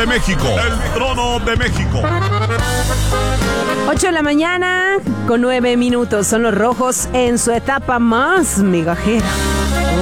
de México. El trono de México. 8 de la mañana con 9 minutos. Son los Rojos en su etapa más migajera.